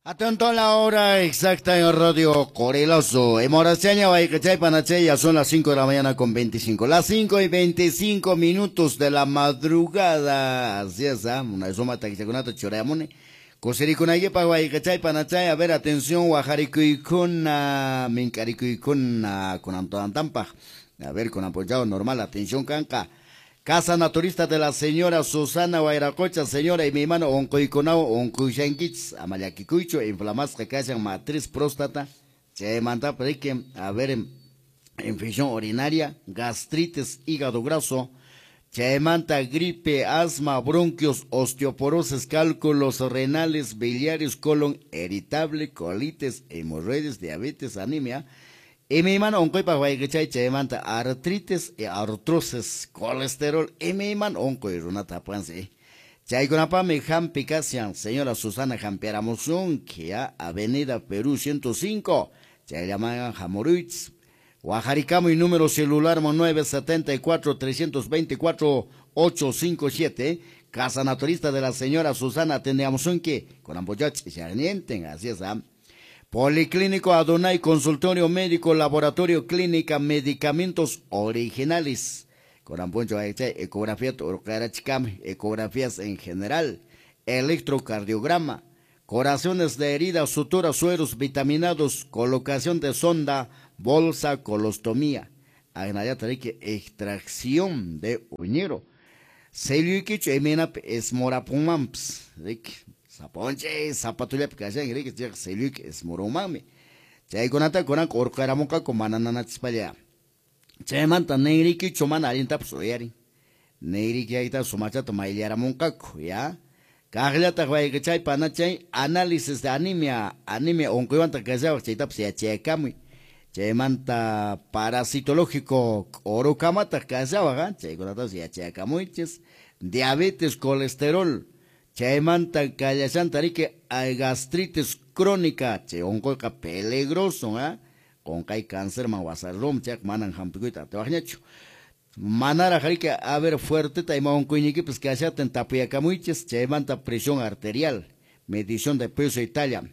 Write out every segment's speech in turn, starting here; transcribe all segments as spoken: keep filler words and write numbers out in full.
Atento a la hora exacta en Radio Coriloso. En Moraseña, Guaycachay, Panachay, ya son las cinco de la mañana con veinticinco. Las cinco y veinticinco minutos de la madrugada. Así es, ¿ah? Una suma taquichacunato choreamone. Cosericunayepa, Guaycachay, Panachay, a ver, atención, Guajaricuycuna, Mincaricuycuna, con Antoantampa. A ver, con apoyado normal, atención, Canca. Casa Naturista de la señora Susana Guairacocha, señora y mi hermano Oncoiconao, Oncoixanquits, Amayaquicuicho, inflamas que callan matriz próstata, se manda que a ver, infección urinaria, gastritis, hígado graso, se manda gripe, asma, bronquios, osteoporosis, cálculos renales, biliares, colon irritable, colitis, hemorroides, diabetes, anemia. Y mi hermano oncoy pa guaycachay manta artritis y artrosis, colesterol. Y mi hermano oncoy runata panse. Chay conapa me jampicasian, señora Susana Jampiaramosun, que ya Avenida Perú ciento cinco. Chay llaman Jamoruitz. Guajaricamo y número celular nueve siete cuatro, tres dos cuatro, ocho cinco siete. Casa Naturista de la señora Susana Atendeamosun, que con ampoyach se anienten, así es, ¿ah? Policlínico Adonai, consultorio médico, laboratorio clínica, medicamentos originales. Coramponcho, ecografía, ecografías en general, electrocardiograma, corazones de heridas, suturas, sueros, vitaminados, colocación de sonda, bolsa, colostomía, extracción de uñero. Seliuikich, emenap, esmorapumamps, Saponche, zapatulia picacha, en que llega Seluk es moromame. Chay conata conan corcaramoca con manana tispalla. Chay manta negriki choman alienta psoyari. Negriki aita sumacha tomailiara moncaco, ya. Caglia taguay que chay panachay, análisis de anemia, anemia oncuivanta casao, chayta psia chaycamui. Chay manta parasitológico, orocamata casao, chay conata psia chaycamuiches, diabetes, colesterol. Chaymanta callasantarique hay gastritis crónica, che oncoca peligroso, ¿ah? Con hay cáncer manguasarrom, chak manan hampicuita, te bajañacho. Manara jarique a ver fuerte, taima oncoinique, pues que haya tentapia camuiches, chaymanta presión arterial, medición de peso Italia.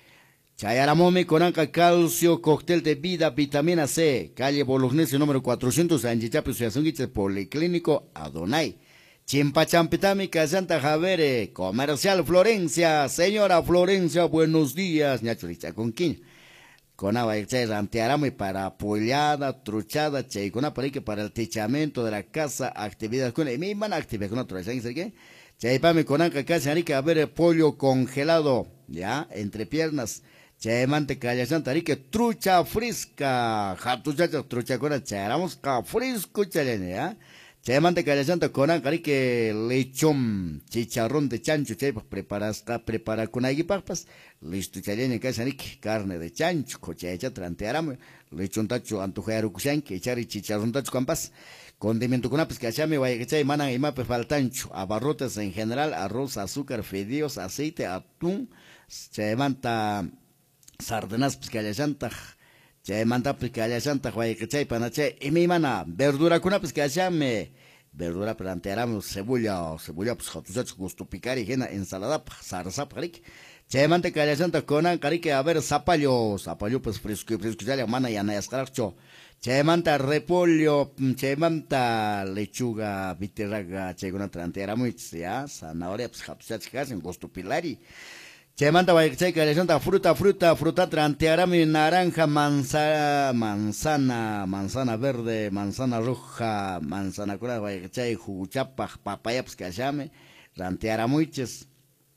Chayaramome conanca calcio, cóctel de vida, vitamina C, calle Bolognesia número cuatrocientos, Anchichape, Suyasunguiche, Policlínico Adonai. Chimpachampitami, Casanta Javere, Comercial Florencia, señora Florencia, buenos días, ñachuricha con quién. Con agua rantearame para apoyada, truchada, che, con aparique para el techamento de la casa, actividad con mi hermana actividad con otra vez, ¿qué? Chaipame con anca casi a ver pollo congelado, ya, entre piernas. Chaimante calla santarique, trucha fresca, jatuchacha, trucha con charamos, ca fresco, chalene, ya. Chaymante callasanta conan carique lechón, chicharrón de chancho, chay preparas, prepara con aguipapas, listo chayene casanik, carne de chancho, cochecha trantearame, lechón tacho antojar ucusan, que echar y chicharrón tacho campas, condimento con apes cachame, vaya que chay manan y mape faltancho, abarrotes en general, arroz, azúcar, fideos, aceite, atún, chaymanta sardenas pescallasanta. Chay manta pues que haya santa guay que chay panache y mi mana verdura kuna pues que haya me verdura planteáramos cebolla cebolla pues jatusach gusto picar y gena ensalada salsa parik. Chay manta que haya santa kona carique a ver zapallo zapallo pues fresco fresco ya la mana ya na escaracho. Chay manta repollo chay manta lechuga bitirraga chay kuna planteáramos ya zanahoria pues jatusach en gusto pilari. Chaymanta guaychay calesanta fruta, fruta, fruta trantearami, naranja, manzana, manzana, manzana verde, manzana roja, manzana cura guaychay, juguchapa, papaya, pues cachame, rantearamuiches,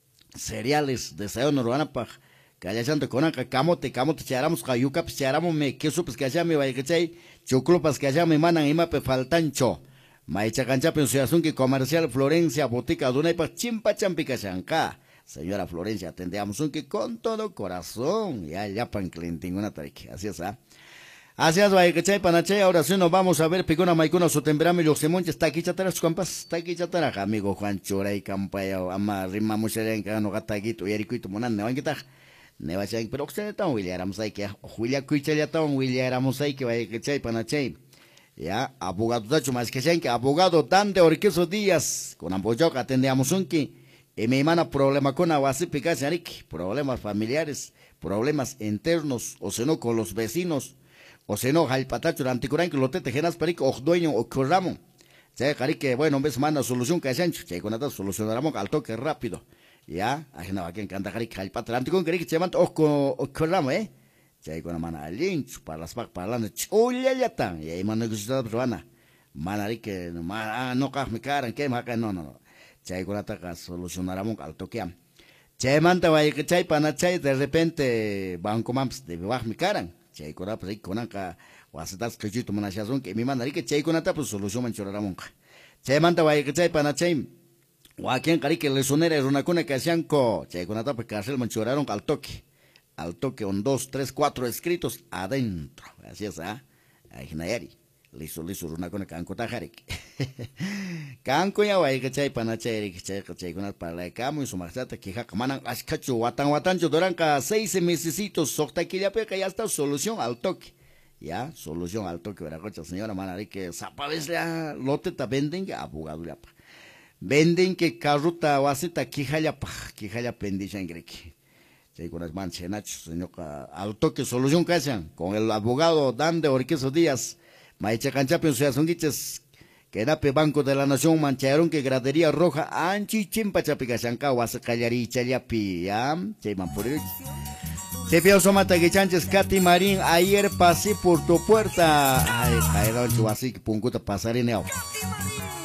cereales, desayuno urbana, calesanta conaca, camote, camote, charamos, cayuca, pues charamos, me queso, pues cachame, guaychay, chuclo, pues cachame, manan, imape, faltancho. Maicha cancha, pensión que comercial, Florencia, botica, dunay, pa chimpa, champica, chanca. Señora Florencia, atendemos un que con todo corazón, ya, ya, pan clinting, una tarique, así es, ¿ah? Así es, vaya, que chay, panachay, ahora sí nos vamos a ver, picona, maicona, su temperame, los semonches, está aquí chataras, compas, está aquí chataras, amigo Juan Choray, campaya, ama, rima, mucheren, que no gata aquí, tu yericuito, monan, ne van a quitar, ne va a ser, pero usted está un William Ramsay, que, William Cuicha, ya está un William Ramsay, que vaya, que chay, panachay. Ya, abogado tacho, más que sean que abogado Dante Orqueso Díaz, con Amboyoca, atendemos un que, y mi mana problema con aguasipi cacharik, problemas familiares, problemas internos, o sino con los vecinos, o sino jalpatacho antikuran que lo te tejenas perico o dueño o curramo. Se que bueno, ves mana solución que hacen, che con nada solucionaremos al toque rápido. Ya, ajena va que encanta jarik jalpatra antikun que se llama o o curramo, eh. Che con mana alinch para las pac para la chulla ya tan, y ahí mana que se está probando. Mana que no no caj me caran que ma no no no. Chay con ataca solucionaremos al toque. Chay manta va que chay pana chay de repente banco mams de baj mi caran. Chay con apa pues con acá o asetas que chito mana shazón que mi mana que chay con ata pues solución manchoraramos. Chay manta va que chay pana chay o aquí en cari que le sonera es una cuna que hacían co chay con ata pues cárcel manchoraron al toque. Al toque un dos tres cuatro escritos adentro. Así es, ah. Ahí nayari. Listo, listo, una con el canco tajarik. Canco ya va que chay pana chay que chay que chay con para la camo y su marchata que jaca manan ascacho watan watan duranca seis mesecitos socta que ya peca ya está solución al toque. Ya, solución al toque, verá cocha señora manari que zapabes la lote ta venden que abogado ya pa. Venden que carruta wasita que jaya pa, que jaya pendisha en greque. Chay con las manchenacho señor al toque solución que hacen con el abogado Dan de Orqueso Díaz. Maicha canchapion se asongiches que nape Banco de la Nación mancharon que gradería roja anchi chimpa chapica chanca was callari chayapi ya che mampuri che pio somata que chanches Katy Marín ayer pasé por tu puerta ay caerón chuasi que punguta pasar en el